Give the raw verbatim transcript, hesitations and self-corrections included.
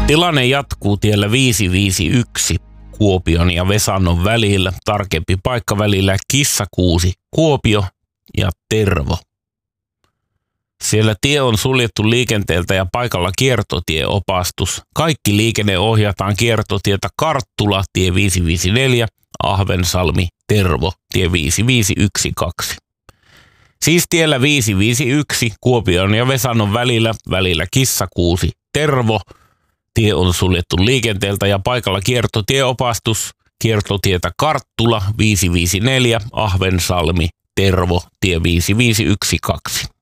Tilanne jatkuu tiellä viisi viisi yksi Kuopion ja Vesannon välillä, tarkempi paikka välillä Kissakuusi, Kuopio ja Tervo. Siellä tie on suljettu liikenteeltä ja paikalla kiertotieopastus. Kaikki liikenne ohjataan kiertotietä Karttula, tie viisi viisi neljä, Ahvensalmi, Tervo, tie viisi viisi yksi kaksi. Siis tiellä viisi viisi yksi Kuopion ja Vesannon välillä, välillä Kissakuusi, Tervo. Tie on suljettu liikenteeltä ja paikalla kiertotieopastus. Kiertotietä Karttula, viisi viisi neljä, Ahvensalmi, Tervo, tie viisi viisi yksi kaksi.